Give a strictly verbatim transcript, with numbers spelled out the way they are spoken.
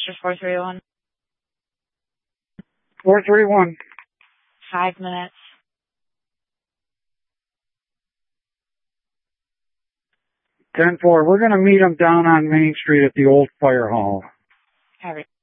Rochester four three one. four three one. Five minutes. ten four. We're going to meet them down on Main Street at the old fire hall. Have it.